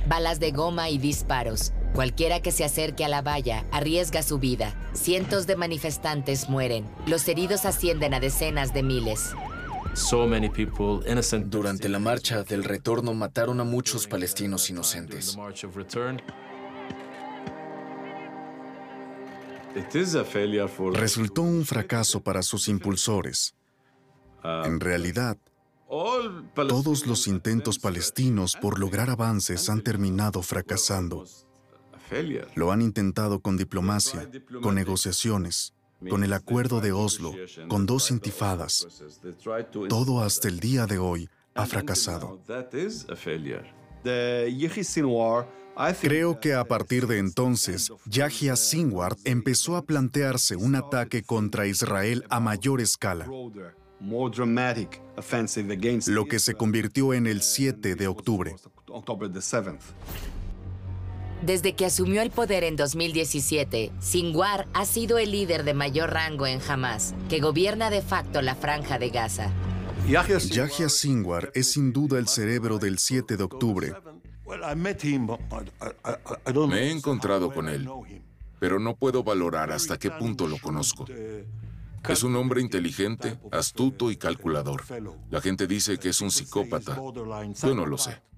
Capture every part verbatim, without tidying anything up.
balas de goma y disparos. Cualquiera que se acerque a la valla arriesga su vida. Cientos de manifestantes mueren. Los heridos ascienden a decenas de miles. Durante la marcha del retorno mataron a muchos palestinos inocentes. Resultó un fracaso para sus impulsores. En realidad, todos los intentos palestinos por lograr avances han terminado fracasando. Lo han intentado con diplomacia, con negociaciones, con el Acuerdo de Oslo, con dos intifadas. Todo hasta el día de hoy ha fracasado. Creo que a partir de entonces, Yahya Sinwar empezó a plantearse un ataque contra Israel a mayor escala, lo que se convirtió en el siete de octubre. Desde que asumió el poder en dos mil diecisiete, Sinwar ha sido el líder de mayor rango en Hamás, que gobierna de facto la Franja de Gaza. Yahya Sinwar es sin duda el cerebro del siete de octubre. Me he encontrado con él, pero no puedo valorar hasta qué punto lo conozco. Es un hombre inteligente, astuto y calculador. La gente dice que es un psicópata. Yo no lo sé.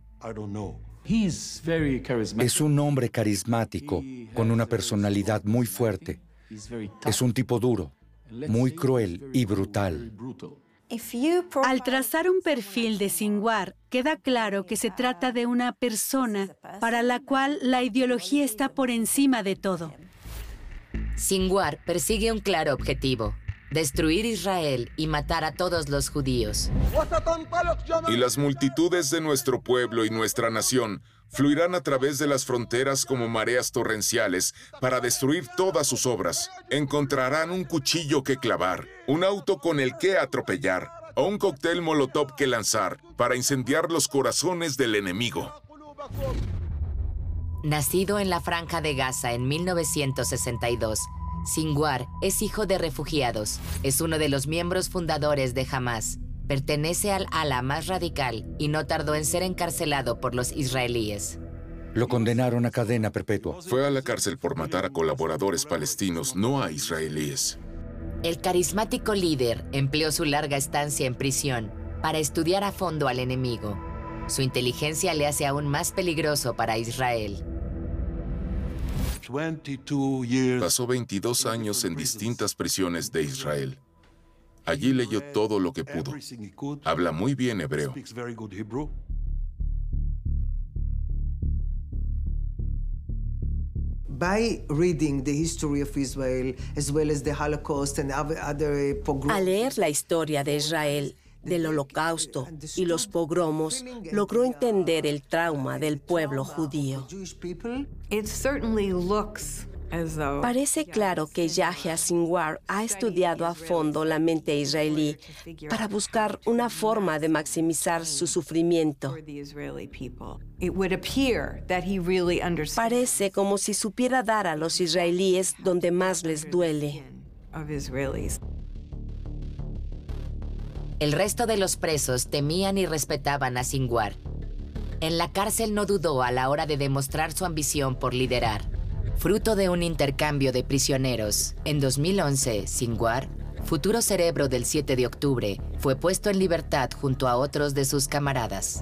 Es un hombre carismático, con una personalidad muy fuerte. Es un tipo duro, muy cruel y brutal. Al trazar un perfil de Sinwar, queda claro que se trata de una persona para la cual la ideología está por encima de todo. Sinwar persigue un claro objetivo: destruir Israel y matar a todos los judíos. Y las multitudes de nuestro pueblo y nuestra nación fluirán a través de las fronteras como mareas torrenciales para destruir todas sus obras. Encontrarán un cuchillo que clavar, un auto con el que atropellar, o un cóctel molotov que lanzar para incendiar los corazones del enemigo. Nacido en la Franja de Gaza en mil novecientos sesenta y dos, Sinwar es hijo de refugiados. Es uno de los miembros fundadores de Hamás. Pertenece al ala más radical y no tardó en ser encarcelado por los israelíes. Lo condenaron a cadena perpetua. Fue a la cárcel por matar a colaboradores palestinos, no a israelíes. El carismático líder empleó su larga estancia en prisión para estudiar a fondo al enemigo. Su inteligencia le hace aún más peligroso para Israel. Pasó veintidós años en distintas prisiones de Israel. Allí leyó todo lo que pudo. Habla muy bien hebreo. By reading the history of Israel, as well as the Holocaust and other pogroms. Al leer la historia de Israel, del Holocausto y los pogromos, logró entender el trauma del pueblo judío. Parece claro que Yahya Sinwar ha estudiado a fondo la mente israelí para buscar una forma de maximizar su sufrimiento. Parece como si supiera dar a los israelíes donde más les duele. El resto de los presos temían y respetaban a Sinwar. En la cárcel no dudó a la hora de demostrar su ambición por liderar. Fruto de un intercambio de prisioneros, en dos mil once, Sinwar, futuro cerebro del siete de octubre, fue puesto en libertad junto a otros de sus camaradas.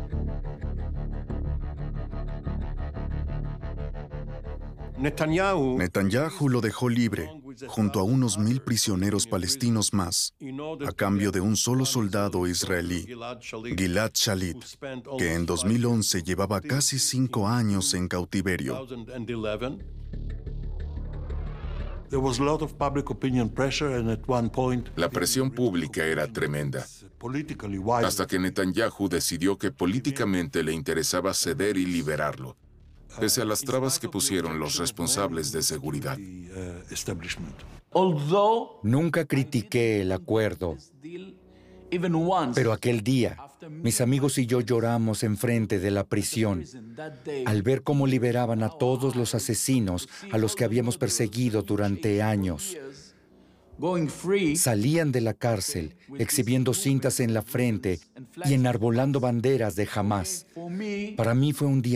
Netanyahu lo dejó libre, junto a unos mil prisioneros palestinos más, a cambio de un solo soldado israelí, Gilad Shalit, que en dos mil once llevaba casi cinco años en cautiverio. La presión pública era tremenda, hasta que Netanyahu decidió que políticamente le interesaba ceder y liberarlo, pese a las trabas que pusieron los responsables de seguridad. Nunca critiqué el acuerdo, pero aquel día, mis amigos y yo lloramos enfrente de la prisión al ver cómo liberaban a todos los asesinos a los que habíamos perseguido durante años. Salían de la cárcel exhibiendo cintas en la frente y enarbolando banderas de Hamás. Para mí fue un día